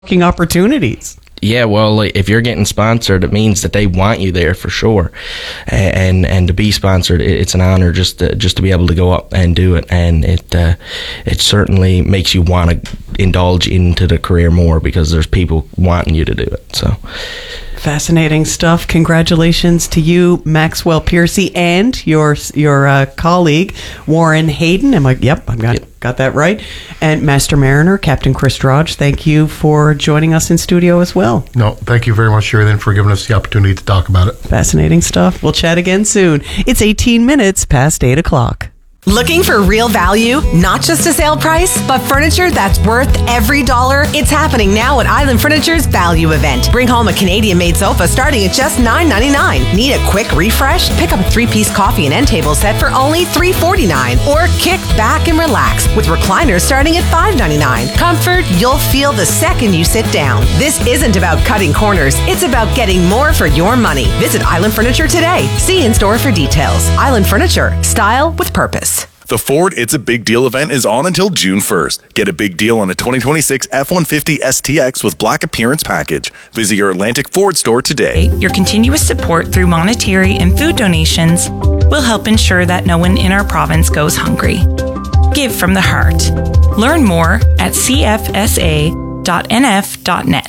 opportunities. Yeah, well, if you're getting sponsored, it means that they want you there for sure, and to be sponsored, it's an honor just to be able to go up and do it, and it certainly makes you want to indulge into the career more because there's people wanting you to do it. So. Fascinating stuff. Congratulations to you, Maxwell Piercy, and your colleague, Warren Hayden. Got that right. And Master Mariner, Captain Chris Drodge, thank you for joining us in studio as well. No, thank you very much, Sheridan, for giving us the opportunity to talk about it. Fascinating stuff. We'll chat again soon. It's 18 minutes past 8 o'clock. Looking for real value? Not just a sale price, but furniture that's worth every dollar? It's happening now at Island Furniture's Value Event. Bring home a Canadian-made sofa starting at just $9.99. Need a quick refresh? Pick up a 3-piece coffee and end table set for only $3.49. Or kick back and relax with recliners starting at $5.99. Comfort you'll feel the second you sit down. This isn't about cutting corners. It's about getting more for your money. Visit Island Furniture today. See in-store for details. Island Furniture. Style with purpose. The Ford It's a Big Deal event is on until June 1st. Get a big deal on a 2026 F-150 STX with Black Appearance Package. Visit your Atlantic Ford store today. Your continuous support through monetary and food donations will help ensure that no one in our province goes hungry. Give from the heart. Learn more at cfsa.nf.net.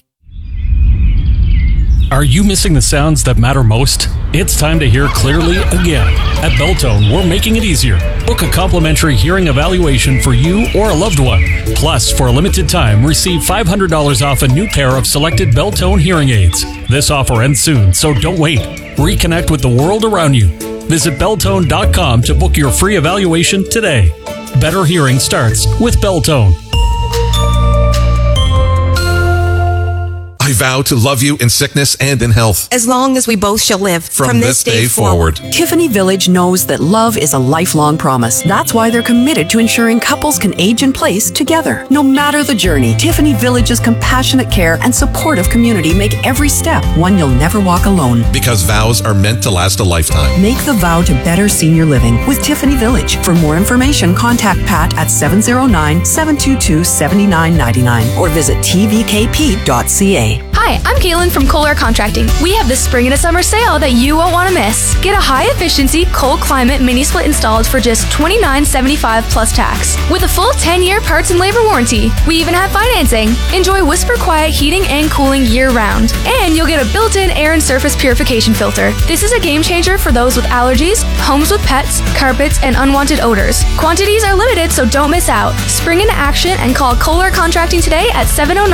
Are you missing the sounds that matter most? It's time to hear clearly again. At Beltone, we're making it easier. Book a complimentary hearing evaluation for you or a loved one. Plus, for a limited time, receive $500 off a new pair of selected Beltone hearing aids. This offer ends soon, so don't wait. Reconnect with the world around you. Visit Beltone.com to book your free evaluation today. Better hearing starts with Beltone. I vow to love you in sickness and in health. As long as we both shall live. From this day forward. Tiffany Village knows that love is a lifelong promise. That's why they're committed to ensuring couples can age in place together. No matter the journey, Tiffany Village's compassionate care and supportive community make every step one you'll never walk alone. Because vows are meant to last a lifetime. Make the vow to better senior living with Tiffany Village. For more information, contact Pat at 709-722-7999 or visit tvkp.ca. Hi, I'm Caitlin from Kohler Contracting. We have the spring and a summer sale that you won't want to miss. Get a high-efficiency, cold climate mini split installed for just $29.75 plus tax. With a full 10-year parts and labor warranty. We even have financing. Enjoy Whisper Quiet heating and cooling year-round. And you'll get a built-in air and surface purification filter. This is a game changer for those with allergies, homes with pets, carpets, and unwanted odors. Quantities are limited, so don't miss out. Spring into action and call Kohler Contracting today at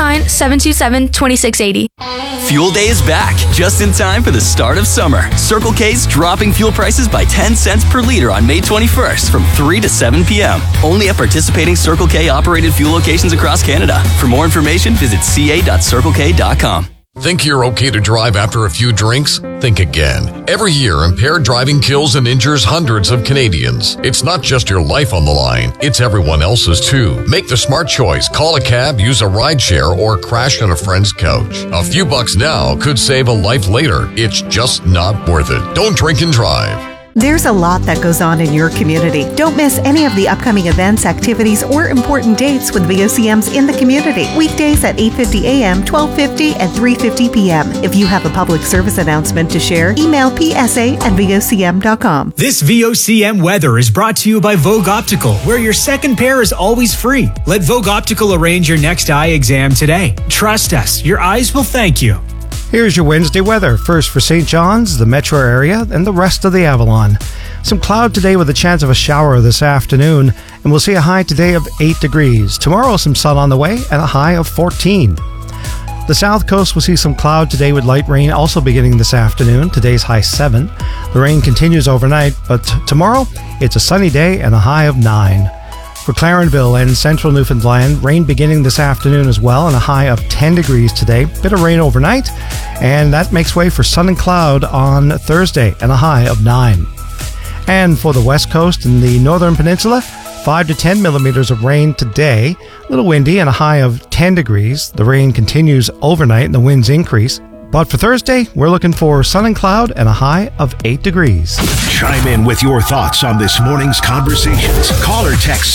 709-727-2680. Fuel Day is back, just in time for the start of summer. Circle K's dropping fuel prices by 10 cents per liter on May 21st from 3 to 7 p.m. Only at participating Circle K operated fuel locations across Canada. For more information, visit ca.circlek.com. Think you're okay to drive after a few drinks? Think again. Every year, impaired driving kills and injures hundreds of Canadians. It's not just your life on the line, it's everyone else's too. Make the smart choice. Call a cab, use a rideshare, or crash on a friend's couch. A few bucks now could save a life later. It's just not worth it. Don't drink and drive. There's a lot that goes on in your community. Don't miss any of the upcoming events, activities, or important dates with VOCMs in the community. Weekdays at 8:50 a.m., 12:50, and 3:50 p.m. If you have a public service announcement to share, email psa@vocm.com. This VOCM weather is brought to you by Vogue Optical, where your second pair is always free. Let Vogue Optical arrange your next eye exam today. Trust us, your eyes will thank you. Here's your Wednesday weather. First for St. John's, the metro area, and the rest of the Avalon. Some cloud today with a chance of a shower this afternoon, and we'll see a high today of 8 degrees. Tomorrow, some sun on the way and a high of 14. The south coast will see some cloud today with light rain also beginning this afternoon. Today's high 7. The rain continues overnight, but tomorrow, it's a sunny day and a high of 9. For Clarenville and central Newfoundland, rain beginning this afternoon as well and a high of 10 degrees today. Bit of rain overnight, and that makes way for sun and cloud on Thursday and a high of 9. And for the west coast and the northern peninsula, 5 to 10 millimeters of rain today. A little windy and a high of 10 degrees. The rain continues overnight and the winds increase. But for Thursday, we're looking for sun and cloud and a high of 8 degrees. Chime in with your thoughts on this morning's conversations. Call or text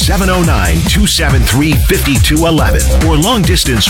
709-273-5211 or long distance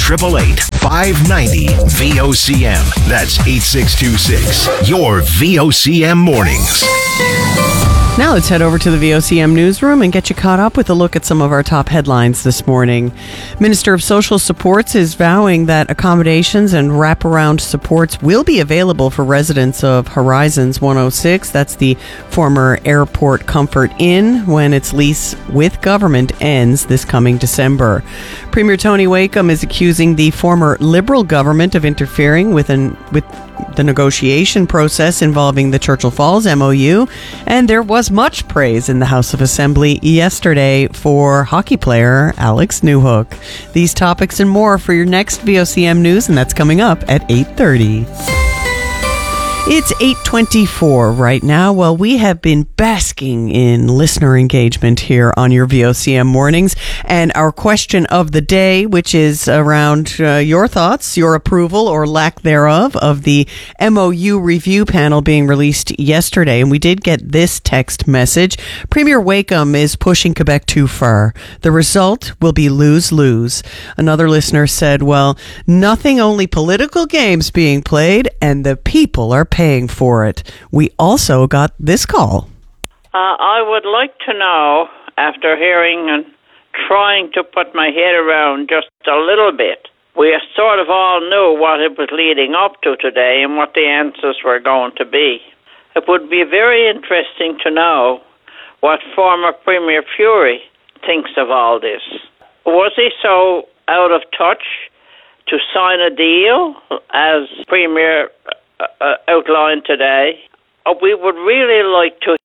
1-888-590-VOCM. That's 8626. Your VOCM mornings. Now let's head over to the VOCM newsroom and get you caught up with a look at some of our top headlines this morning. Minister of Social Supports is vowing that accommodations and wraparound supports will be available for residents of Horizons 106. That's the former Airport Comfort Inn when its lease with government ends this coming December. Premier Tony Wakeham is accusing the former Liberal government of interfering with the negotiation process involving the Churchill Falls MOU, and there was much praise in the House of Assembly yesterday for hockey player Alex Newhook. These topics and more for your next VOCM news, and that's coming up at 8:30. It's 8:24 right now. Well, we have been basking in listener engagement here on your VOCM mornings. And our question of the day, which is around your thoughts, your approval or lack thereof of the MOU review panel being released yesterday. And we did get this text message. Premier Wakeham is pushing Quebec too far. The result will be lose-lose. Another listener said, well, nothing, only political games being played, and the people are paying for it. We also got this call. I would like to know, after hearing and trying to put my head around just a little bit, we sort of all knew what it was leading up to today and what the answers were going to be. It would be very interesting to know what former Premier Fury thinks of all this. Was he so out of touch to sign a deal, as Premier outlined today? We would really like to